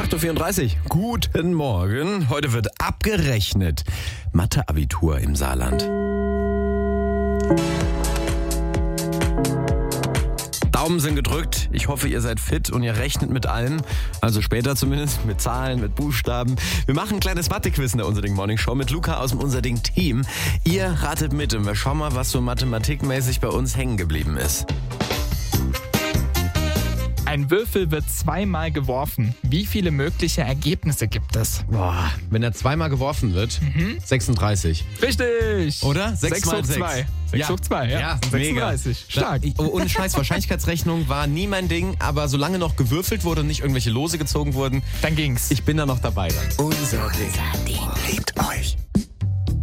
8.34 Uhr. Guten Morgen. Heute wird abgerechnet. Mathe-Abitur im Saarland. Daumen sind gedrückt. Ich hoffe, ihr seid fit und ihr rechnet mit allem. Also später zumindest mit Zahlen, mit Buchstaben. Wir machen ein kleines Mathe-Quiz in der Unser Ding Morning Show mit Luca aus dem Unser Ding Team. Ihr ratet mit und wir schauen mal, was so mathematikmäßig bei uns hängen geblieben ist. Ein Würfel wird zweimal geworfen. Wie viele mögliche Ergebnisse gibt es? Boah, wenn er zweimal geworfen wird, 36. Richtig! Oder? 6 mal hoch 2. 6 hoch 2, ja. Ja, 36. Stark. Ohne Scheiß, Wahrscheinlichkeitsrechnung war nie mein Ding, aber solange noch gewürfelt wurde und nicht irgendwelche Lose gezogen wurden, Dann ging's. ich bin da noch dabei dann. Unser Ding liebt euch.